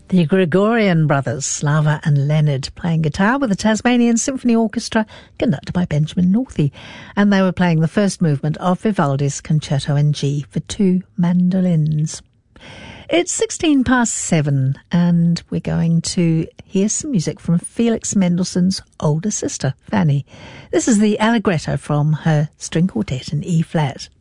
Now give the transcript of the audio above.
The Gregorian brothers, Slava and Leonard, playing guitar with the Tasmanian Symphony Orchestra, conducted by Benjamin Northey. And they were playing the first movement of Vivaldi's Concerto in G for two mandolins. It's 16 past 7, and we're going to hear some music from Felix Mendelssohn's older sister, Fanny. This is the Allegretto from her string quartet in E-flat.